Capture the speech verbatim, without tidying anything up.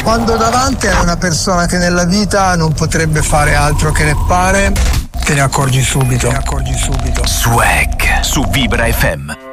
Quando davanti hai una persona che nella vita non potrebbe fare altro che reppare, te ne accorgi subito. Te ne accorgi subito. Swag su Vibra F M.